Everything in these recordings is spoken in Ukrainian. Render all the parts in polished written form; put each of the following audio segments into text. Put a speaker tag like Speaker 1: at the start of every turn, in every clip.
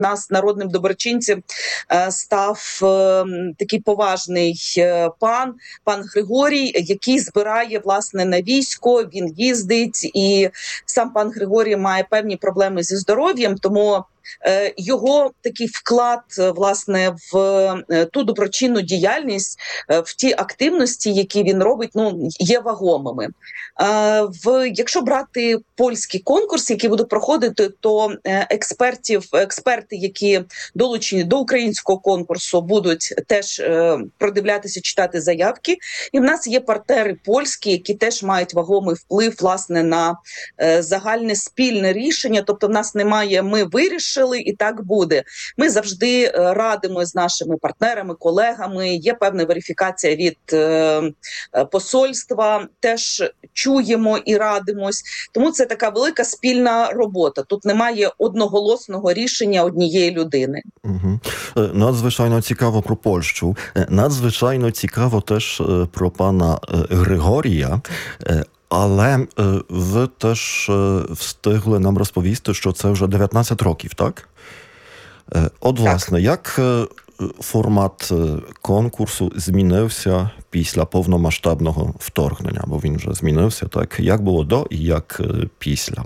Speaker 1: нас народним доброчинцем став такий поважний пан Григорій, який збирає, власне, на військо, він їздить, і сам пан Григорій має певні проблеми зі здоров'ям, тому його такий вклад, власне, в ту доброчинну діяльність, в ті активності, які він робить, є вагомими. Якщо брати польський конкурс, який буде проходити, то експерти, які долучені до українського конкурсу, будуть теж продивлятися, читати заявки. І в нас є партнери польські, які теж мають вагомий вплив, власне, на загальне спільне рішення. Тобто в нас немає «ми вирішили і так буде». Ми завжди радимо з нашими партнерами, колегами, є певна верифікація від посольства, теж чуємо і радимось. Тому це така велика спільна робота. Тут немає одноголосного рішення однієї людини.
Speaker 2: Надзвичайно цікаво про Польщу. Надзвичайно цікаво теж про пана Григорія. Але ви теж встигли нам розповісти, що це вже 19 років, так? От, власне, як формат конкурсу змінився після повномасштабного вторгнення? Бо він вже змінився, так? Як було до і як після?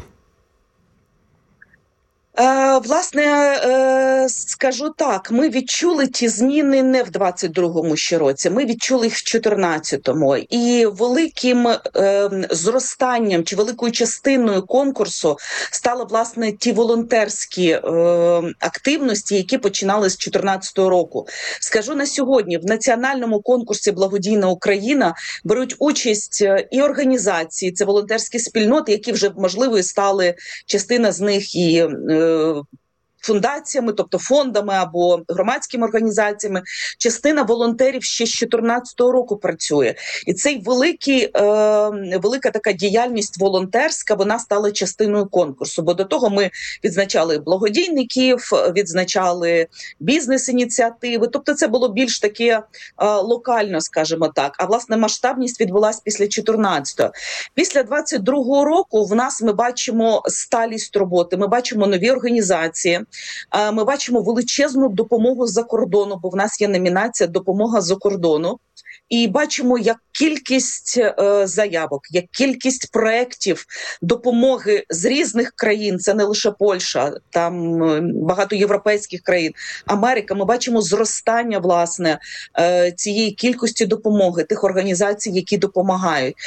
Speaker 1: Власне, скажу так, ми відчули ті зміни не в 22-му ще році, ми відчули їх в 14-му. І великим зростанням чи великою частиною конкурсу стали, власне, ті волонтерські активності, які починали з 14-го року. Скажу на сьогодні, в національному конкурсі «Благодійна Україна» беруть участь і організації, це волонтерські спільноти, які вже, можливо, стали, частина з них і фундаціями, тобто фондами або громадськими організаціями. Частина волонтерів ще з 14-го року працює. І цей велика така діяльність волонтерська, вона стала частиною конкурсу. Бо до того ми відзначали благодійників, відзначали бізнес-ініціативи. Тобто це було більш таке локально, скажімо так. А, власне, масштабність відбулася після 14-го. Після 22-го року в нас ми бачимо сталість роботи, ми бачимо нові організації, ми бачимо величезну допомогу з-за кордону, бо в нас є номінація «Допомога з-за кордону». І бачимо, як кількість заявок, як кількість проєктів допомоги з різних країн, це не лише Польща, там багато європейських країн, Америка, ми бачимо зростання, власне, цієї кількості допомоги, тих організацій, які допомагають.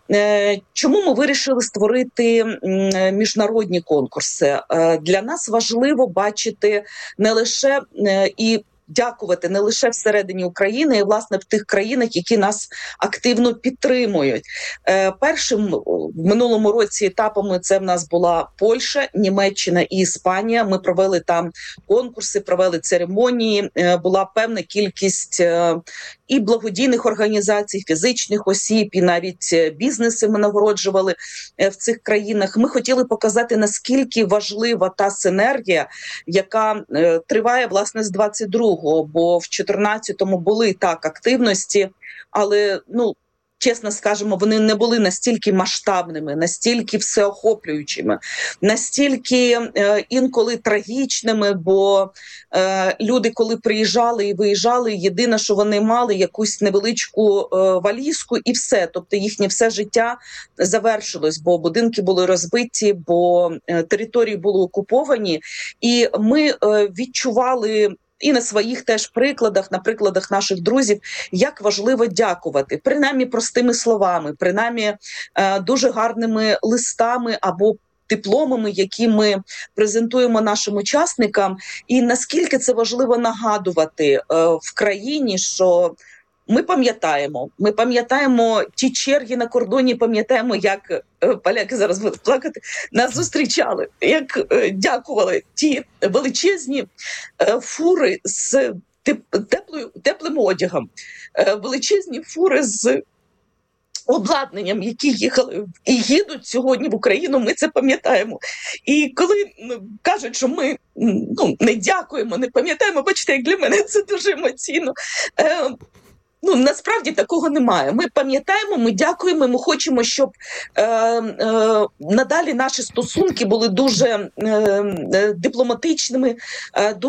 Speaker 1: Чому ми вирішили створити міжнародні конкурси? Для нас важливо бачити не лише і дякувати не лише всередині України, і, власне, в тих країнах, які нас активно підтримують. Першим в минулому році етапами це в нас була Польща, Німеччина і Іспанія. Ми провели там конкурси, провели церемонії, була певна кількість і благодійних організацій, фізичних осіб, і навіть бізнеси ми нагороджували в цих країнах. Ми хотіли показати, наскільки важлива та синергія, яка триває, власне, з 22-го, бо в 14-му були так активності, але, чесно скажемо, вони не були настільки масштабними, настільки всеохоплюючими, настільки інколи трагічними, бо люди, коли приїжджали і виїжджали, єдине, що вони мали, якусь невеличку валізку і все. Тобто їхнє все життя завершилось, бо будинки були розбиті, бо території були окуповані. І ми відчували і на своїх теж прикладах, на прикладах наших друзів, як важливо дякувати, принаймні простими словами, принаймні дуже гарними листами або дипломами, які ми презентуємо нашим учасникам, і наскільки це важливо нагадувати в країні, що ми пам'ятаємо ті черги на кордоні, пам'ятаємо, як поляки зараз будуть плакати, нас зустрічали, як дякували ті величезні фури з теплим одягом, величезні фури з обладнанням, які їхали і їдуть сьогодні в Україну, ми це пам'ятаємо. І коли кажуть, що ми не дякуємо, не пам'ятаємо, бачите, як для мене це дуже емоційно. Ну, насправді такого немає. Ми пам'ятаємо, ми дякуємо, ми хочемо, щоб надалі наші стосунки були дуже дипломатичними,